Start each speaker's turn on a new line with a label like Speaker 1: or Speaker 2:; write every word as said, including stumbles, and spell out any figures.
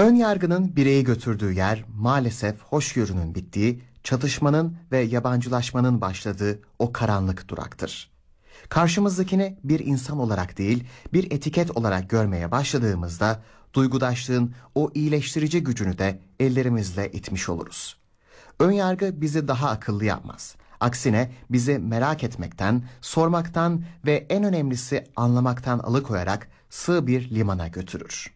Speaker 1: Ön yargının bireyi götürdüğü yer maalesef hoşgörünün bittiği, çatışmanın ve yabancılaşmanın başladığı o karanlık duraktır. Karşımızdakini bir insan olarak değil, bir etiket olarak görmeye başladığımızda duygudaşlığın o iyileştirici gücünü de ellerimizle itmiş oluruz. Ön yargı bizi daha akıllı yapmaz. Aksine bizi merak etmekten, sormaktan ve en önemlisi anlamaktan alıkoyarak sığ bir limana götürür.